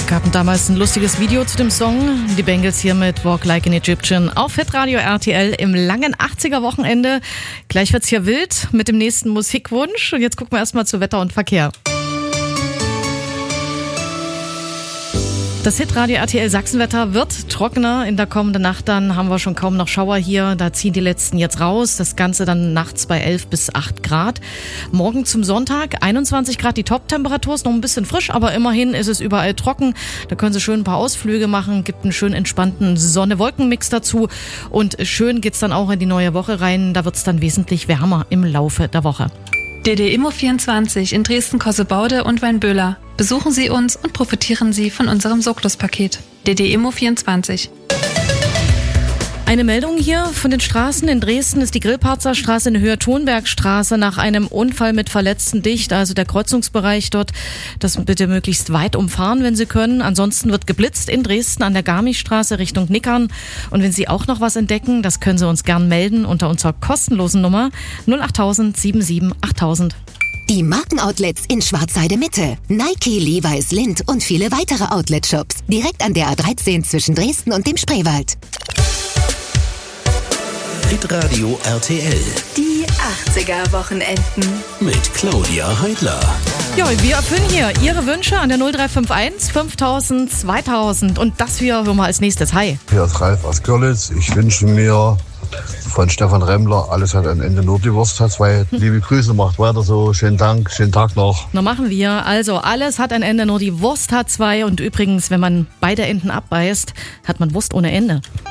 Gab damals ein lustiges Video zu dem Song. Die Bengals hier mit Walk Like an Egyptian auf Hitradio RTL im langen 80er-Wochenende. Gleich wird's hier wild mit dem nächsten Musikwunsch. Und jetzt gucken wir erstmal zu Wetter und Verkehr. Das Hitradio RTL Sachsenwetter wird trockener. In der kommenden Nacht dann haben wir schon kaum noch Schauer hier. Da ziehen die letzten jetzt raus. Das Ganze dann nachts bei 11 bis 8 Grad. Morgen zum Sonntag 21 Grad die Top-Temperatur. Ist noch ein bisschen frisch, aber immerhin ist es überall trocken. Da können Sie schön ein paar Ausflüge machen. Gibt einen schön entspannten Sonne-Wolken-Mix dazu. Und schön geht's dann auch in die neue Woche rein. Da wird's dann wesentlich wärmer im Laufe der Woche. DD Immo 24 in Dresden-Kossebaude und Weinböhler. Besuchen Sie uns und profitieren Sie von unserem Soklos-Paket. DD Immo 24. Eine Meldung hier von den Straßen. In Dresden ist die Grillparzer Straße in Höhe Thonbergstraße nach einem Unfall mit Verletzten dicht. Also der Kreuzungsbereich dort, das bitte möglichst weit umfahren, wenn Sie können. Ansonsten wird geblitzt in Dresden an der Garmischstraße Richtung Nickern. Und wenn Sie auch noch was entdecken, das können Sie uns gern melden unter unserer kostenlosen Nummer 08000 77 8000. Die Markenoutlets in Schwarzheide Mitte. Nike, Levi's, Lindt und viele weitere Outlet-Shops. Direkt an der A13 zwischen Dresden und dem Spreewald. Hitradio RTL. Die 80er-Wochenenden. Mit Claudia Heidler. Ja, wir erfüllen hier Ihre Wünsche an der 0351 5000 2000. Und das hier hören wir als nächstes. Hi. Hier ist Ralf aus Görlitz. Ich wünsche mir von Stefan Remmler, alles hat ein Ende, nur die Wurst hat zwei. Liebe Grüße, macht weiter so. Schönen Dank, schönen Tag noch. Na, machen wir. Also, alles hat ein Ende, nur die Wurst hat zwei. Und übrigens, wenn man beide Enden abbeißt, hat man Wurst ohne Ende.